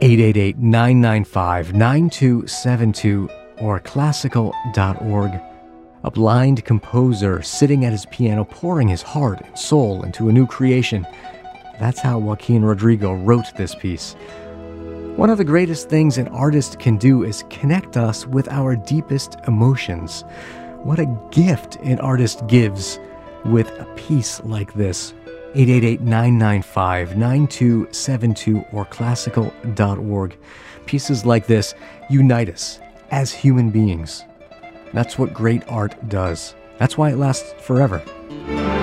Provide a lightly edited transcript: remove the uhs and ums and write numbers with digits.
888-995-9272 or classical.org. A blind composer sitting at his piano pouring his heart and soul into a new creation. That's how Joaquin Rodrigo wrote this piece. One of the greatest things an artist can do is connect us with our deepest emotions. What a gift an artist gives with a piece like this. 888-995-9272 or classical.org. Pieces like this unite us as human beings. That's what great art does. That's why it lasts forever.